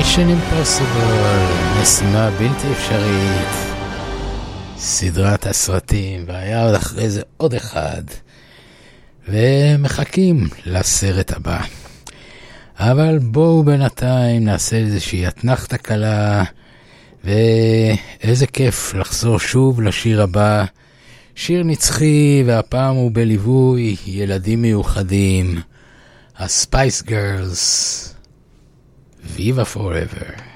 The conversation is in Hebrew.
Mission Impossible, משימה בלתי אפשרית, סדרת הסרטים, והיה עוד אחרי זה עוד אחד, ומחכים לסרט הבא. אבל בואו בינתיים נעשה איזושהי אתנחתה קלה, ואיזה כיף לחזור שוב לשיר הבא, שיר נצחי, והפעם הוא בליווי ילדים מיוחדים, הספייס גרלס, Viva Forever.